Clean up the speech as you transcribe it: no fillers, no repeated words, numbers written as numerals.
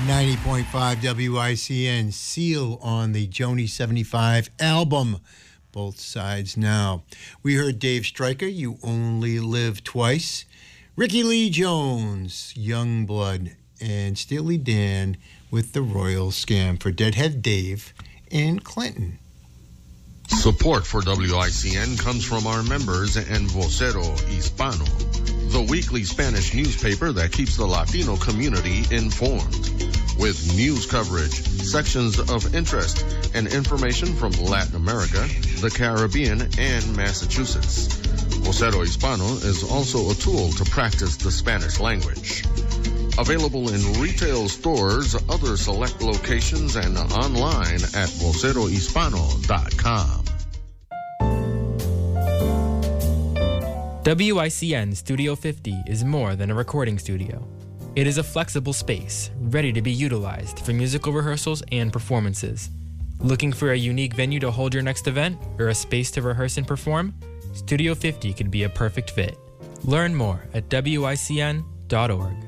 90.5 WICN, Seal on the Joni 75 album, Both Sides Now. We heard Dave Stryker, You Only Live Twice, Ricky Lee Jones, Youngblood, and Steely Dan with The Royal Scam for Deadhead Dave in Clinton. Support for WICN comes from our members and Vocero Hispano, the weekly Spanish newspaper that keeps the Latino community informed. With news coverage, sections of interest, and information from Latin America, the Caribbean, and Massachusetts. Vocero Hispano is also a tool to practice the Spanish language. Available in retail stores, other select locations, and online at vocerohispano.com. WICN Studio 50 is more than a recording studio. It is a flexible space, ready to be utilized for musical rehearsals and performances. Looking for a unique venue to hold your next event or a space to rehearse and perform? Studio 50 could be a perfect fit. Learn more at WICN.org.